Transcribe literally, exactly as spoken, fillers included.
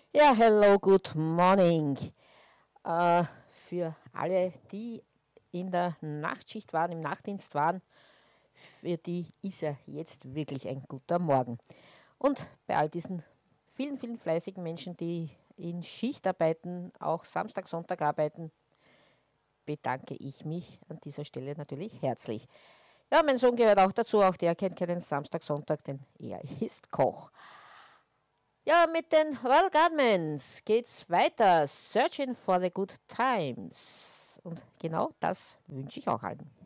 Ja, hello, good morning. Äh, für alle, die in der Nachtschicht waren, im Nachtdienst waren, für die ist ja jetzt wirklich ein guter Morgen. Und bei all diesen vielen, vielen fleißigen Menschen, die in Schicht arbeiten, auch Samstag, Sonntag arbeiten, bedanke ich mich an dieser Stelle natürlich herzlich. Ja, mein Sohn gehört auch dazu, auch der kennt keinen Samstag, Sonntag, denn er ist Koch. Ja, mit den Royal Guardsmen geht's weiter. Searching for the Good Times. Und genau das wünsche ich auch allen.